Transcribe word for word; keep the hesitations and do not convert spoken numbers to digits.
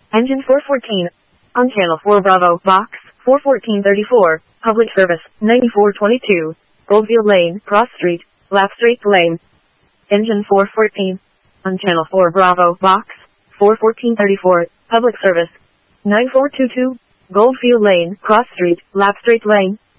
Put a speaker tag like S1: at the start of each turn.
S1: Engine four fourteen. On Channel four Bravo, Box four fourteen thirty-four. Public service, ninety-four twenty-two. Goldfield Lane, Cross Street, Lapstreak Lane. Engine four fourteen. On Channel four Bravo, Box four fourteen thirty-four. Public service, nine four two two. Goldfield Lane, Cross Street, Lapstreak Lane.